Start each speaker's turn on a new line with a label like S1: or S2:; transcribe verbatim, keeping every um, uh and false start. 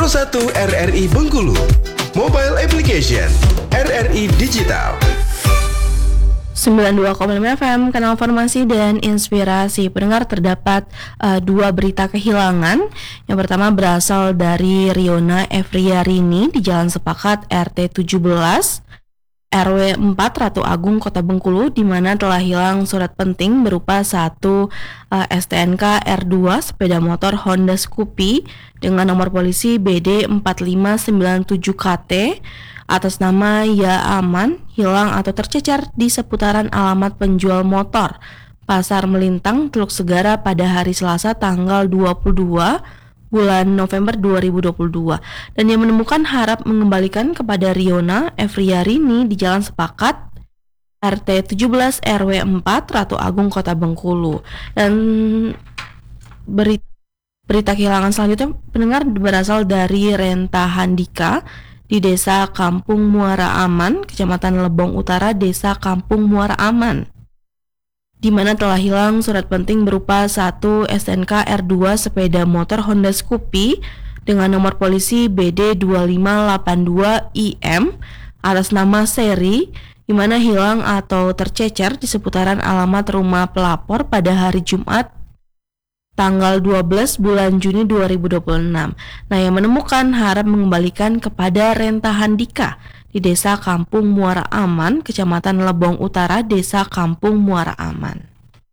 S1: satu R R I Bengkulu. Mobile Application R R I Digital
S2: sembilan puluh dua koma lima F M, kanal informasi dan inspirasi. Pendengar, terdapat uh, dua berita kehilangan. Yang pertama berasal dari Riona Efriarini di Jalan Sepakat R T tujuh belas R W empat Ratu Agung Kota Bengkulu, di mana telah hilang surat penting berupa satu uh, S T N K R dua sepeda motor Honda Scoopy dengan nomor polisi B D empat lima sembilan tujuh K T atas nama Ya Aman, hilang atau tercecer di seputaran alamat penjual motor Pasar Melintang, Teluk Segara pada hari Selasa tanggal dua puluh dua bulan November dua ribu dua puluh dua, dan yang menemukan harap mengembalikan kepada Riona Efriarini di Jalan Sepakat R T tujuh belas R W empat Ratu Agung Kota Bengkulu. Dan berita, berita kehilangan selanjutnya, pendengar, berasal dari Renta Handika di Desa Kampung Muara Aman, Kecamatan Lebong Utara, Desa Kampung Muara Aman, di mana telah hilang surat penting berupa satu S T N K R dua sepeda motor Honda Scoopy dengan nomor polisi B D dua lima delapan dua I M atas nama Seri, di mana hilang atau tercecer di seputaran alamat rumah pelapor pada hari Jumat tanggal dua belas bulan Juni dua ribu dua puluh enam. Nah, yang menemukan harap mengembalikan kepada Renta Handika di Desa Kampung Muara Aman, Kecamatan Lebong Utara, Desa Kampung Muara Aman.